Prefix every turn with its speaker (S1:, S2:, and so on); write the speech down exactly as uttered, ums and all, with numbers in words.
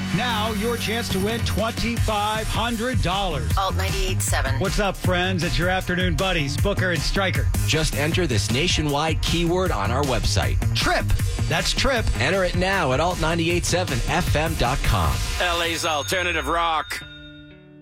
S1: Now, your chance to win twenty-five hundred dollars.
S2: Alt ninety-eight point seven.
S1: What's up, friends? It's your afternoon buddies, Booker and Stryker.
S3: Just enter this nationwide keyword on our website.
S1: Trip. That's Trip.
S3: Enter it now at alt nine eight seven f m dot com.
S4: L A's alternative rock.